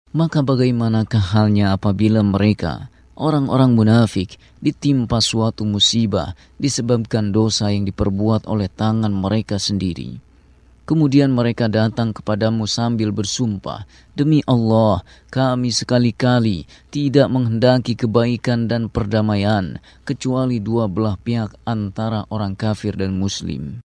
Maka bagaimanakah halnya apabila mereka, orang-orang munafik, ditimpa suatu musibah disebabkan dosa yang diperbuat oleh tangan mereka sendiri. Kemudian mereka datang kepadamu sambil bersumpah, "Demi Allah, kami sekali-kali tidak menghendaki kebaikan dan perdamaian, kecuali dua belah pihak antara orang kafir dan muslim."